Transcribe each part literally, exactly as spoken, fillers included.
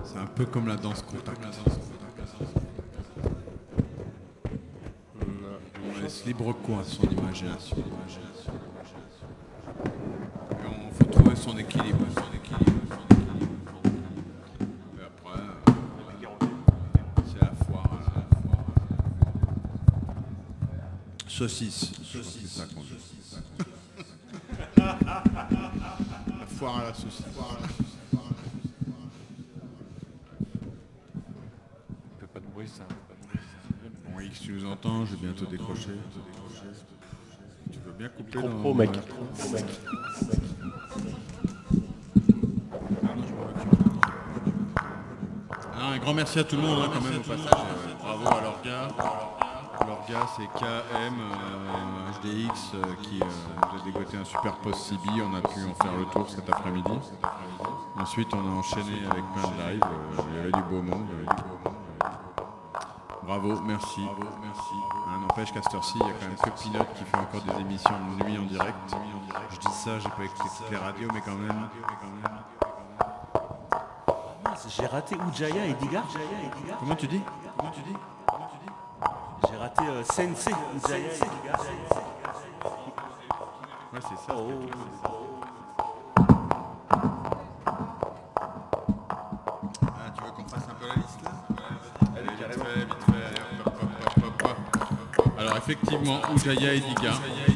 C'est un peu comme la danse contact. On laisse libre cours à son imagination. Et on faut trouver son équilibre. Son équilibre, son équilibre. Et après, euh, c'est la foire. La foire. Saucisse. Saucisse, c'est ça qu'on dit. La foire à la saucisse. Bon, X, tu nous entends, je vais bientôt décrocher. Tu veux bien couper dans... Pro mec. Alors, un grand merci à tout le monde hein, quand même au passage. Euh, bravo à Lorga. Lorga, c'est K M euh, H D X euh, qui euh, nous a dégoté un super post C B. On a pu en faire le tour cet après-midi. Ensuite, on a enchaîné avec plein de live. Euh, il y avait du beau monde. Il y avait du beau monde. Bravo, merci. Bravo, merci. Hein, n'empêche qu'à cette heure-ci, il y a quand même que Pinot qui fait encore des émissions de nuit en direct. Je dis ça, j'ai pas écouté toutes les radios, mais quand même. J'ai raté Ujaya et Diga. Comment tu dis Comment tu dis J'ai raté euh, Sensei Ujaya et Diga. Ouais, c'est ça. Oh. Ah, tu veux qu'on fasse un peu la liste là? Allez, vite fait, vite fait, allez, hop, hop, hop, hop, hop. Alors effectivement, Ujaya et Diga.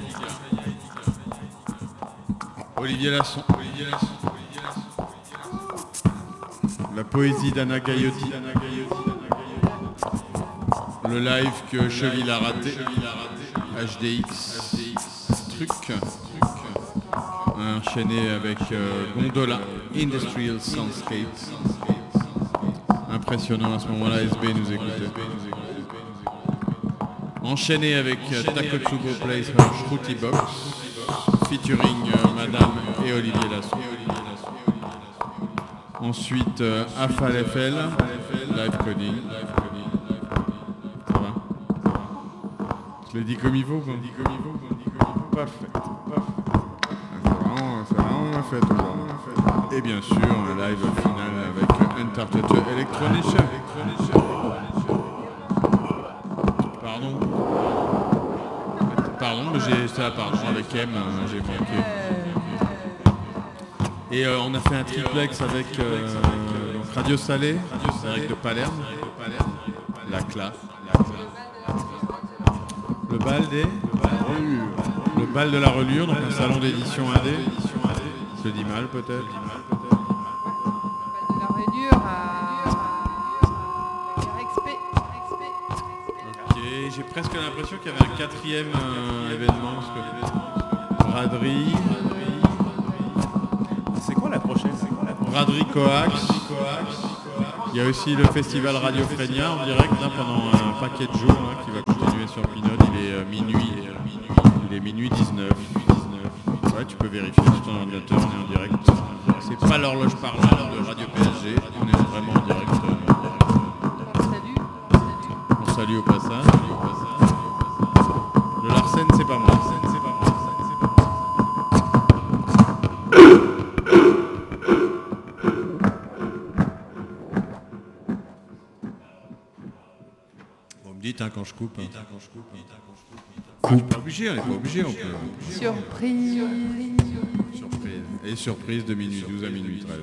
Olivier Lasson. Olivier Lasson. La poésie d'Anna Gaillotti. Le live que Cheville a raté. H D X. Truc. Enchaîné avec euh, Gondola. Industrial Soundscape. Impressionnant à ce moment-là, S B nous écoutait. Enchaîné avec euh, Takotsubo Plays Her Shruti Box. Featuring euh, Madame et Olivier Lasson. Ensuite, euh, Afal F L, live coding. Ça va? Je l'ai dit comme il faut, quoi. Parfait. C'est vraiment, c'est vraiment ma fête aujourd'hui. Et bien sûr, un live final avec Entartete Electronische. Pardon. Pardon, mais j'ai, c'est la pardon avec M, hein, j'ai manqué. Et euh, on a fait un triplex avec euh, donc Radio Salé, direct de Palerme, la classe, le bal des, le bal de la relure, donc un salon d'édition indé, je dis mal peut-être. La relure à Rexp. Ok, j'ai presque l'impression qu'il y avait un quatrième euh, événement, parce que braderie. C'est quoi la prochaine C'est quoi la prochaine Braderie Coax. Il y a aussi le festival Radio Frenia en direct là, pendant un paquet de jours là, qui va continuer sur Pinot. Il est euh, minuit, il est minuit dix-neuf. Ouais, tu peux vérifier sur ton ordinateur, on est en direct. C'est pas l'horloge parlante de Radio P S G, on est vraiment en direct. Salut. On salue au passage. Le Larsen, c'est pas moi. Dites hein, quand je coupe. Hein. Ah, je suis pas obligé, on n'est pas obligé. On peut... Surprise. Surprise. Et surprise de minuit douze à minuit treize.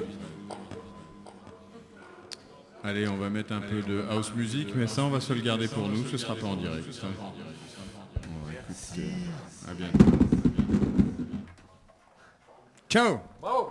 Allez, on va mettre un peu de house music, mais ça on va se le garder pour nous, ce sera pas en direct. On va écouter. À bientôt. Ciao.